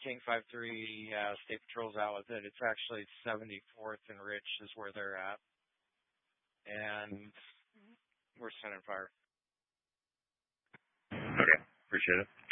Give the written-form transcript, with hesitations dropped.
King 5-3, State Patrol's out with it. It's actually 74th and Rich is where they're at. And we're sending fire. Okay, appreciate it.